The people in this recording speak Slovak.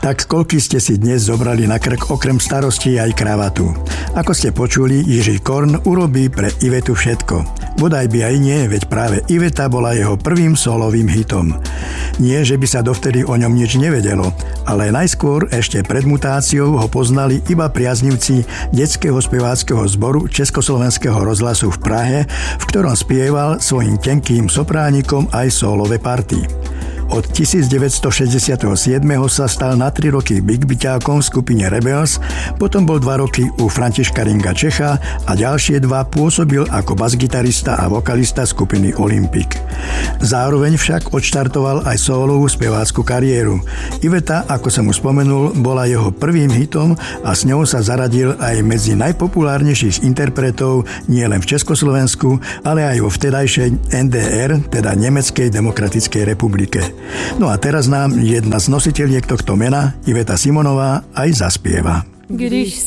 Tak koľký ste si dnes zobrali na krk okrem starosti aj kravatu? Ako ste počuli, Jiří Korn urobí pre Ivetu všetko. Bodaj by aj nie, veď práve Iveta bola jeho prvým solovým hitom. Nie, že by sa dovtedy o ňom nič nevedelo, ale najskôr ešte pred mutáciou ho poznali iba priaznivci detského speváckeho zboru Československého rozhlasu v Prahe, v ktorom spieval svojim tenkým sopránikom aj solové party. Od 1967 sa stal na 3 roky big byťákom v skupine Rebels, potom bol 2 roky u Františka Ringa Čecha a ďalšie 2 pôsobil ako basgitarista a vokalista skupiny Olympic. Zároveň však odštartoval aj sólovú spevácku kariéru. Iveta, ako som už spomenul, bola jeho prvým hitom a s ňou sa zaradil aj medzi najpopulárnejších interpretov nielen v Československu, ale aj vo vtedajšej NDR, teda Nemeckej demokratickej republike. No a teraz nám jedna z nositeľiek tohto mena, Iveta Simonová, aj zaspieva. Když